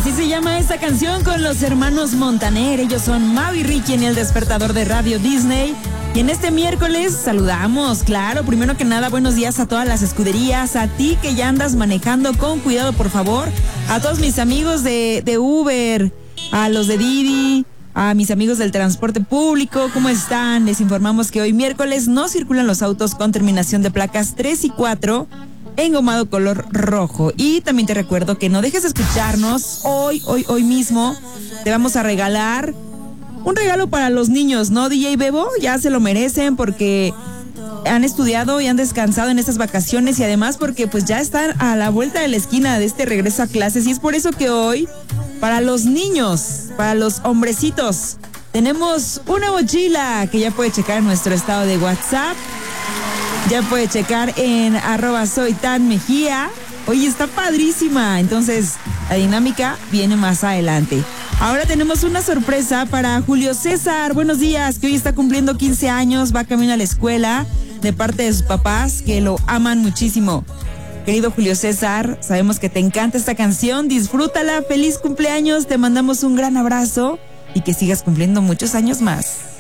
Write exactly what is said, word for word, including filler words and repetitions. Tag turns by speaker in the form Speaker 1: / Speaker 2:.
Speaker 1: Así se llama esta canción con los hermanos Montaner. Ellos son Mau y Ricky en el despertador de Radio Disney. Y en este miércoles saludamos, claro, primero que nada, buenos días a todas las escuderías, a ti que ya andas manejando con cuidado, por favor, a todos mis amigos de, de Uber, a los de Didi, a mis amigos del transporte público, ¿cómo están? Les informamos que hoy miércoles no circulan los autos con terminación de placas tres y cuatro engomado color rojo. Y también te recuerdo que no dejes de escucharnos hoy, hoy, hoy mismo. Te vamos a regalar un regalo para los niños, ¿no, D J Bebo? Ya se lo merecen porque han estudiado y han descansado en estas vacaciones y además porque pues ya están a la vuelta de la esquina de este regreso a clases y es por eso que hoy, para los niños, para los hombrecitos, tenemos una mochila que ya puede checar en nuestro estado de WhatsApp. Ya puede checar en arroba soy tan Mejía. Oye, está padrísima. Entonces, la dinámica viene más adelante. Ahora tenemos una sorpresa para Julio César. Buenos días, que hoy está cumpliendo quince años, va camino a la escuela de parte de sus papás, que lo aman muchísimo. Querido Julio César, sabemos que te encanta esta canción. Disfrútala, feliz cumpleaños. Te mandamos un gran abrazo y que sigas cumpliendo muchos años más.